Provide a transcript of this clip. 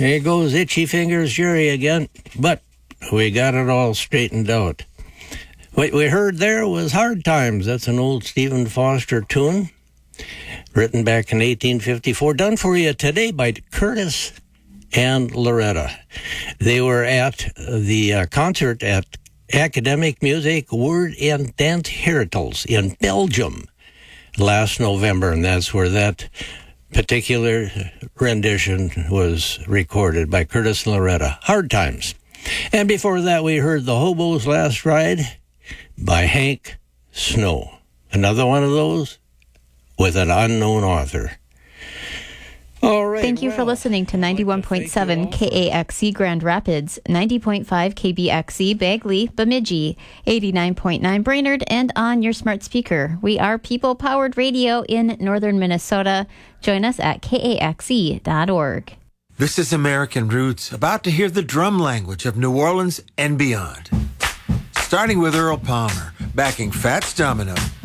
Here goes Itchy Fingers Jerry again, but we got it all straightened out. What we heard there was Hard Times. That's an old Stephen Foster tune, written back in 1854, done for you today by Curtis and Loretta. They were at the concert at Academic Music Word and Dance Hertels in Belgium last November, and that's where that particular rendition was recorded by Curtis and Loretta. Hard Times. And before that, we heard The Hobo's Last Ride by Hank Snow. Another one of those with an unknown author. All right. Thank you for listening to 91.7 KAXE Grand Rapids, 90.5 KBXE Bagley, Bemidji, 89.9 Brainerd, and on your smart speaker. We are people-powered radio in northern Minnesota. Join us at kaxe.org. This is American Roots, about to hear the drum language of New Orleans and beyond. Starting with Earl Palmer, backing Fats Domino.